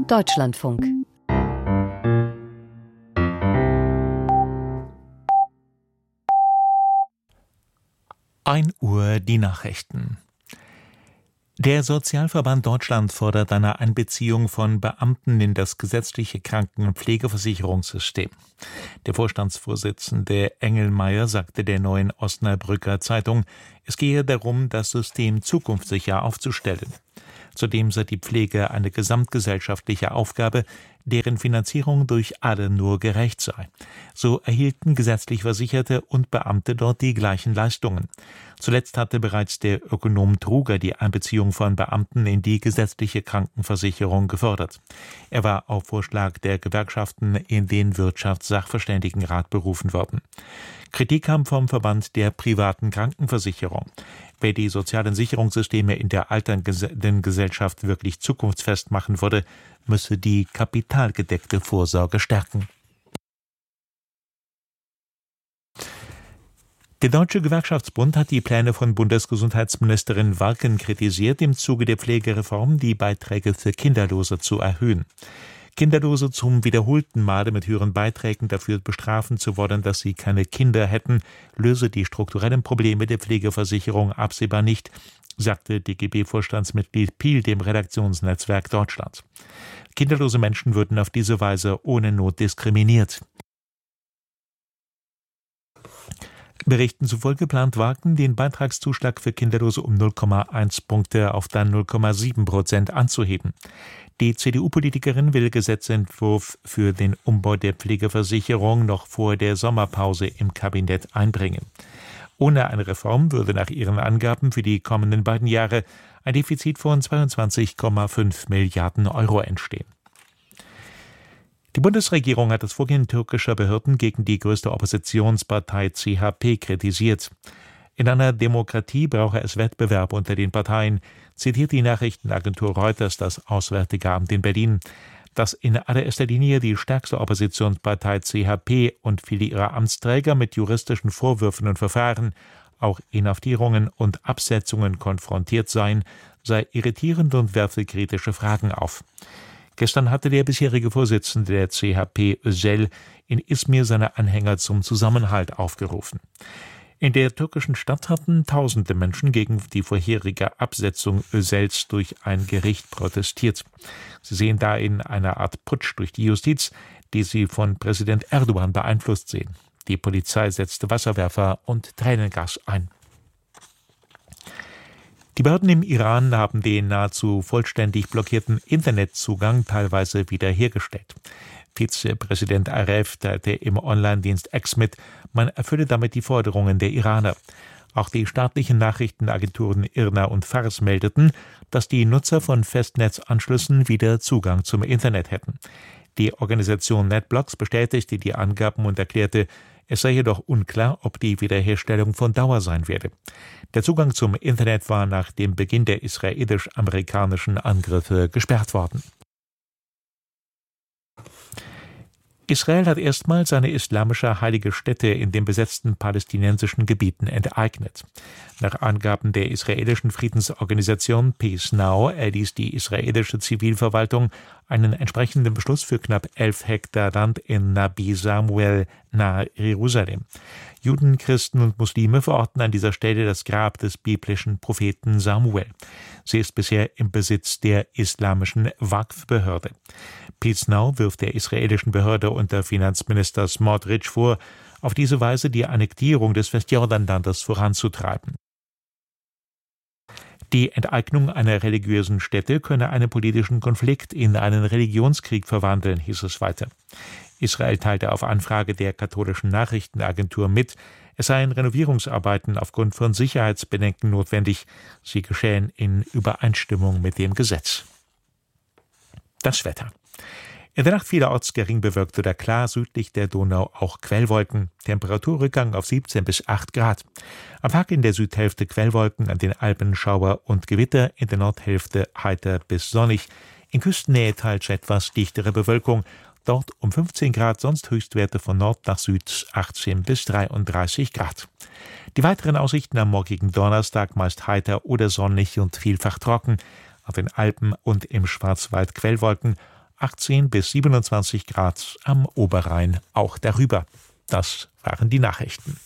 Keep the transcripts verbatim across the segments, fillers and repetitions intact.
Deutschlandfunk. ein Uhr die Nachrichten. Der Sozialverband Deutschland fordert eine Einbeziehung von Beamten in das gesetzliche Kranken- und Pflegeversicherungssystem. Der Vorstandsvorsitzende Engelmeier sagte der Neuen Osnabrücker Zeitung, es gehe darum, das System zukunftssicher aufzustellen. Zudem sei die Pflege eine gesamtgesellschaftliche Aufgabe, deren Finanzierung durch alle nur gerecht sei. So erhielten gesetzlich Versicherte und Beamte dort die gleichen Leistungen. Zuletzt hatte bereits der Ökonom Truger die Einbeziehung von Beamten in die gesetzliche Krankenversicherung gefordert. Er war auf Vorschlag der Gewerkschaften in den Wirtschaftssachverständigenrat berufen worden. Kritik kam vom Verband der privaten Krankenversicherung. Wer die sozialen Sicherungssysteme in der alternden Gesellschaft wirklich zukunftsfest machen würde, müsse die kapitalgedeckte Vorsorge stärken. Der Deutsche Gewerkschaftsbund hat die Pläne von Bundesgesundheitsministerin Warken kritisiert, im Zuge der Pflegereform die Beiträge für Kinderlose zu erhöhen. Kinderlose zum wiederholten Male mit höheren Beiträgen dafür bestrafen zu wollen, dass sie keine Kinder hätten, löse die strukturellen Probleme der Pflegeversicherung absehbar nicht, sagte D G B-Vorstandsmitglied Piel dem Redaktionsnetzwerk Deutschland. Kinderlose Menschen würden auf diese Weise ohne Not diskriminiert. Berichten zufolge plant Warken, den Beitragszuschlag für Kinderlose um null Komma eins Punkte auf dann null Komma sieben Prozent anzuheben. Die C D U-Politikerin will Gesetzentwurf für den Umbau der Pflegeversicherung noch vor der Sommerpause im Kabinett einbringen. Ohne eine Reform würde nach ihren Angaben für die kommenden beiden Jahre ein Defizit von zweiundzwanzig Komma fünf Milliarden Euro entstehen. Die Bundesregierung hat das Vorgehen türkischer Behörden gegen die größte Oppositionspartei C H P kritisiert. In einer Demokratie brauche es Wettbewerb unter den Parteien, zitiert die Nachrichtenagentur Reuters das Auswärtige Amt in Berlin. Dass in allererster Linie die stärkste Oppositionspartei C H P und viele ihrer Amtsträger mit juristischen Vorwürfen und Verfahren, auch Inhaftierungen und Absetzungen konfrontiert seien, sei irritierend und werfe kritische Fragen auf. Gestern hatte der bisherige Vorsitzende der C H P, Özel, in Izmir seine Anhänger zum Zusammenhalt aufgerufen. In der türkischen Stadt hatten tausende Menschen gegen die vorherige Absetzung Özels durch ein Gericht protestiert. Sie sehen darin eine Art Putsch durch die Justiz, die sie von Präsident Erdogan beeinflusst sehen. Die Polizei setzte Wasserwerfer und Tränengas ein. Die Behörden im Iran haben den nahezu vollständig blockierten Internetzugang teilweise wiederhergestellt. Vizepräsident Aref teilte im Online-Dienst X mit, man erfülle damit die Forderungen der Iraner. Auch die staatlichen Nachrichtenagenturen IRNA und Fars meldeten, dass die Nutzer von Festnetzanschlüssen wieder Zugang zum Internet hätten. Die Organisation NetBlocks bestätigte die Angaben und erklärte, es sei jedoch unklar, ob die Wiederherstellung von Dauer sein werde. Der Zugang zum Internet war nach dem Beginn der israelisch-amerikanischen Angriffe gesperrt worden. Israel hat erstmals eine islamische heilige Stätte in den besetzten palästinensischen Gebieten enteignet. Nach Angaben der israelischen Friedensorganisation Peace Now erließ die israelische Zivilverwaltung einen entsprechenden Beschluss für knapp elf Hektar Land in Nabi Samuel nahe Jerusalem. Juden, Christen und Muslime verorten an dieser Stelle das Grab des biblischen Propheten Samuel. Sie ist bisher im Besitz der islamischen Waqf-Behörde. Peace Now wirft der israelischen Behörde unter Finanzminister Smotrich vor, auf diese Weise die Annektierung des Westjordanlandes voranzutreiben. Die Enteignung einer religiösen Stätte könne einen politischen Konflikt in einen Religionskrieg verwandeln, hieß es weiter. Israel teilte auf Anfrage der katholischen Nachrichtenagentur mit, es seien Renovierungsarbeiten aufgrund von Sicherheitsbedenken notwendig. Sie geschehen in Übereinstimmung mit dem Gesetz. Das Wetter. In der Nacht vielerorts gering bewölkt oder klar, südlich der Donau auch Quellwolken. Temperaturrückgang auf siebzehn bis acht Grad. Am Tag in der Südhälfte Quellwolken, an den Alpen Schauer und Gewitter, in der Nordhälfte heiter bis sonnig. In Küstennähe teils etwas dichtere Bewölkung. Dort um fünfzehn Grad, sonst Höchstwerte von Nord nach Süd achtzehn bis dreiunddreißig Grad. Die weiteren Aussichten am morgigen Donnerstag meist heiter oder sonnig und vielfach trocken. Auf den Alpen und im Schwarzwald Quellwolken. achtzehn bis siebenundzwanzig Grad, am Oberrhein auch darüber. Das waren die Nachrichten.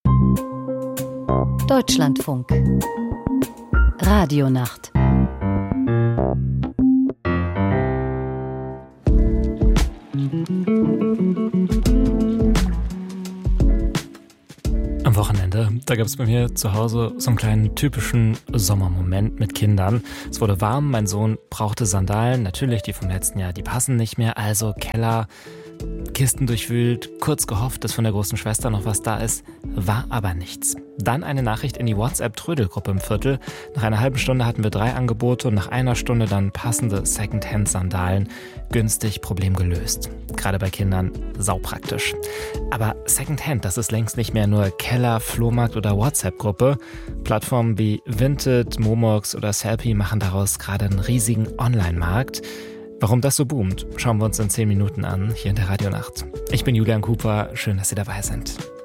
Deutschlandfunk Radionacht. Am Wochenende, da gab es bei mir zu Hause so einen kleinen typischen Sommermoment mit Kindern. Es wurde warm, mein Sohn brauchte Sandalen, natürlich die vom letzten Jahr, die passen nicht mehr, also Keller, Kisten durchwühlt, kurz gehofft, dass von der großen Schwester noch was da ist, war aber nichts. Dann eine Nachricht in die WhatsApp-Trödelgruppe im Viertel. Nach einer halben Stunde hatten wir drei Angebote und nach einer Stunde dann passende Secondhand-Sandalen. Günstig, Problem gelöst. Gerade bei Kindern saupraktisch. Aber Secondhand, das ist längst nicht mehr nur Keller, Flohmarkt oder WhatsApp-Gruppe. Plattformen wie Vinted, Momox oder Sellpy machen daraus gerade einen riesigen Online-Markt. Warum das so boomt, schauen wir uns in zehn Minuten an, hier in der Radionacht. Ich bin Julian Cooper, schön, dass Sie dabei sind.